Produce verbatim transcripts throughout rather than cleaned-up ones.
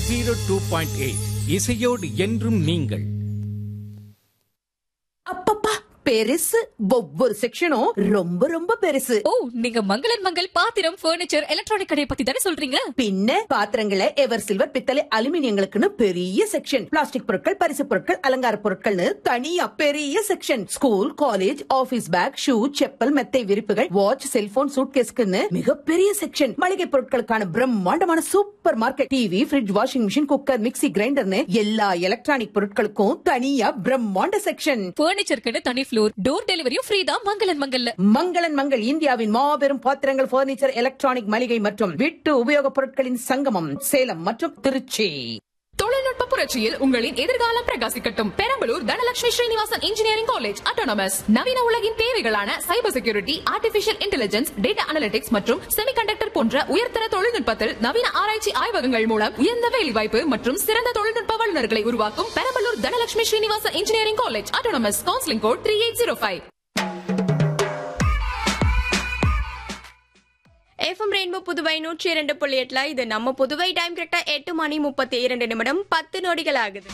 Zero two point eight இசையோடு என்றும் நீங்கள். அப்பப்பா பெருசு, ஒவ்வொரு செக்ஷனும் ரொம்ப ரொம்ப பெருசு. ஓ, நீங்க மங்களன் மங்கள் பாத்திரம், பர்னிச்சர், எலக்ட்ரானிக் கடையை பத்தி தானே சொல்றீங்க? பின்ன பாத்திரங்களை எவர் சில்வர், பித்தளை, அலுமினியங்களுக்குன்னு பெரிய செக்ஷன், பிளாஸ்டிக் பொருட்கள், பரிசு பொருட்கள், அலங்கார பொருட்கள்னு தனியா பெரிய section, school college office back, shoe, chappal, மெத்தை விரிப்புகள், வாட்ச், செல்போன், சூட்கேஸ்க்குன்னு மிகப்பெரிய செக்ஷன், மளிகை பொருட்களுக்கான பிரம்மாண்டமான super market, TV, fridge, washing machine, cooker, mixie, கிரைண்டர்னு எல்லா எலக்ட்ரானிக் பொருட்களுக்கும் தனியா பிரம்மாண்ட செக்ஷன். பர்னிச்சருக்கு தனி ஃப்ளோர், டோர் டெலிவரியும் ஃப்ரீ தான் மங்களன் மங்கல்ல. மங்களன் மங்கள் இந்தியாவின் மாபெரும் பாத்திரங்கள், பர்னிச்சர், எலக்ட்ரானிக், மளிகை மற்றும் வீட்டு உபயோகப் பொருட்களின் சங்கமம், சேலம் மற்றும் திருச்சி. தொழில்நுட்ப புரட்சியில் உங்களின் எதிர்காலம் பிரகாசிக்கட்டும். Perambalur Dhanalakshmi Srinivasan engineering college autonomous நவீன உலகின் தேவைகளான cyber security, artificial intelligence, data analytics மற்றும் செமிகண்டக்டர் போன்ற உயர்தர தொழில்நுட்பத்தில் நவீன ஆராய்ச்சி ஆய்வகங்கள் மூலம் உயர்ந்த வேலைவாய்ப்பு மற்றும் சிறந்த தொழில்நுட்ப வல்லுநர்களை உருவாக்கும் Perambalur Dhanalakshmi Srinivasan engineering college autonomous. Counselling code three eight zero five. FM rainbow Puduvai நூற்றி இரண்டு புள்ளி எட்டுல இது நம்ம புதுவை டைம் கரெக்டா எட்டு மணி முப்பத்தி இரண்டு நிமிடம் பத்து நொடிகள் ஆகுது.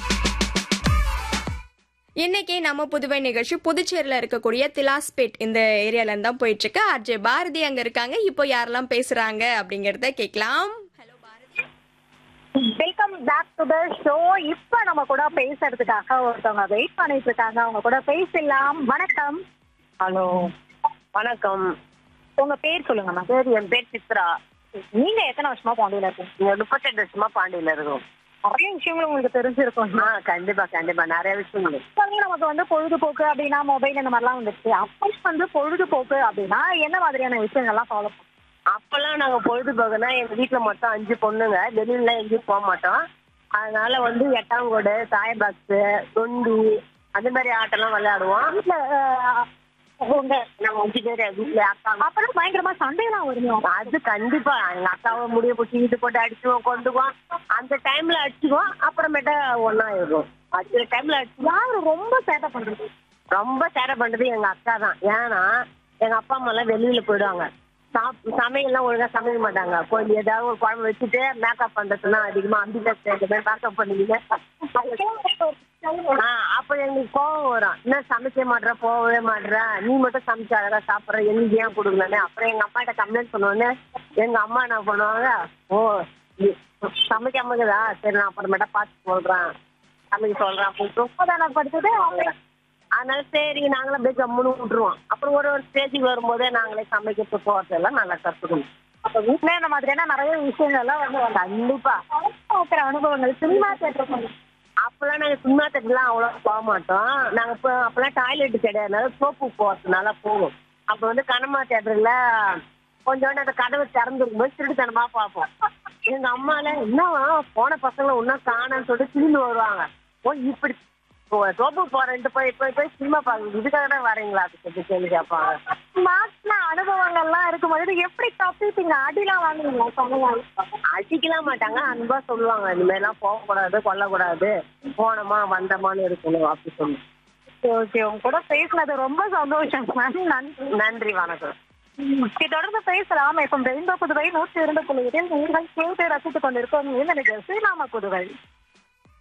இன்னைக்கு நம்ம புதுவை நிகழ்ச்சி புதுச்சேரியில இருக்கக்கூடிய திலாஸ்பேட் இந்த ஏரியால இருந்து தான் போயிட்டு இருக்கு. ஆர்ஜே பாரதி அங்க இருக்காங்க. இப்போ யாரெல்லாம் பேசுறாங்க அப்படிங்கறத கேட்கலாம். Hello Bharathi, welcome back to the show. இப்ப நம்ம கூட பேசுறதுக்காக ஒருத்தவங்க வெயிட் பண்ணிட்டு இருக்காங்க. அவங்க கூட பேசலாம். வணக்கம். ஹலோ, வணக்கம். உங்க பேர் சொல்லுங்கம்மா. சரி, என் பேர் சித்ரா. நீங்க எத்தனை வருஷமா பாண்டியில இருக்கீங்க? நீங்க முப்பத்தெட்டு வருஷமா பாண்டியில இருக்கும். நிறைய விஷயங்கள் உங்களுக்கு தெரிஞ்சிருக்கும். ஆ, கண்டிப்பா கண்டிப்பா நிறைய விஷயங்கள். நமக்கு வந்து பொழுதுபோக்கு அப்படின்னா மொபைல் இந்த மாதிரிலாம் வந்துருச்சு. அப்போ வந்து பொழுதுபோக்கு அப்படின்னா என்ன மாதிரியான விஷயங்கள்லாம் ஃபாலோ பண்ணுவோம்? அப்பெல்லாம் நாங்க பொழுதுபோக்குனா எங்க வீட்டுல மொத்தம் அஞ்சு பொண்ணுங்க, வெளியில எங்கேயும் போக மாட்டோம். அதனால வந்து எட்டாங்கோடு, தாயபாக்ஸ், தொண்டி அந்த மாதிரி ஆட்டெல்லாம் விளையாடுவோம். வீட்டுல உங்க நாங்க அஞ்சு பேர் வீட்டுல அக்கா. அப்பெல்லாம் பயங்கரமா சண்டையெல்லாம் வருவோம். அது கண்டிப்பா எங்க அக்காவை முடிய போட்டு இது போட்டு அடிச்சுவோம், கொண்டுக்குவோம். அந்த டைம்ல அடிச்சுக்குவோம், அப்புறமேட்டா ஒன்னா இருக்கும். அந்த டைம்ல அடிச்சு யாரு ரொம்ப சேட்டை பண்றது? ரொம்ப சேட்டை பண்றது எங்க அக்கா தான். ஏன்னா எங்க அப்பா அம்மா எல்லாம் வெளியில போயிடுவாங்க. சாப் சமையல்லாம் ஒழுங்கா சமைக்க மாட்டாங்க. கொஞ்சம் ஏதாவது ஒரு குழம்பு வச்சுட்டு மேக்கப் பண்றதுன்னா அதிகமா அம்பிகா மேக்கப் பண்ணுவீங்க. ஆஹ் அப்ப எங்களுக்கு கோவம் வரும். என்ன சமைக்க மாட்டேற, போகவே மாட்டேற, நீ மட்டும் சமைச்சு அழகா சாப்பிட்ற, எங்களுக்கு ஏன் கொடுக்கலன்னு. அப்புறம் எங்க அம்மா கிட்ட கம்ப்ளைண்ட் பண்ணுவோன்னு எங்க அம்மா என்ன பண்ணுவாங்க, ஓ சமைக்காமக்குதா, சரி நான் அப்புறமேட்டா பார்த்து சொல்றேன், சமைக்க சொல்றேன் அப்படின்னு படுத்தது. அதனால சரி நாங்களும் அப்படியே ஜம்முன்னு விட்டுருவோம். அப்புறம் ஒரு ஒரு ஸ்டேஜுக்கு வரும்போதே நாங்களே சமைக்கிறது போறதெல்லாம் நல்லா கற்றுக்கணும். அப்ப வீட்டுல இந்த மாதிரியான நிறைய விஷயங்கள்லாம் வந்து கண்டிப்பா பார்க்குற அனுபவங்கள். சினிமா தியேட்டர் அப்பெல்லாம் நாங்க சினிமா தேட்டர்லாம் அவ்வளோ போக மாட்டோம். நாங்க இப்போ அப்பெல்லாம் டாய்லெட் கிடையாதுனால சோப்பு போகிறதுனால போவோம். அப்போ வந்து கனமா தேட்டர்ல கொஞ்சோண்டு அந்த கதவை திறந்துருக்கும் போது திருட்டுத்தனமா பார்ப்போம். எங்க அம்மால என்னவா போன பசங்களை ஒன்னும் காணான்னு சொல்லிட்டு திரும்பி வருவாங்க. ஓ இப்படி சோப்பு போறேன்ட்டு போய் போய் போய் சினிமா பாருங்க, இதுக்காக தான் வரீங்களா அப்படி சொல்லி கேள்வி கேட்பாங்க. மாட்டின அனுபவங்கள்லாம் இருக்கும்போது எப்படி தப்பிப்பீங்க? அடிலாம் வாங்குவீங்களா? சொன்னீங்க அடிக்கலாம் மாட்டாங்க, அன்பா சொல்லுவாங்க, இந்த மாதிரி எல்லாம் போகக்கூடாது, கொல்லக்கூடாது, போனோமா வந்தோமான்னு இருக்கணும் அப்படி சொல்லி. ஓகே, உங்க கூட பேசினது ரொம்ப சந்தோஷம். நன்றி. நன்றி, வணக்கம். தொடர்ந்து பேசலாம். இப்போ ரெயின்போ புதுவை நூற்றி இரண்டு புள்ளி எட்டில் நீங்கள் கேட்டு ரசித்துக் கொண்டிருக்கோம். இந்த நிகழ்ச்சி நாம புதுவை.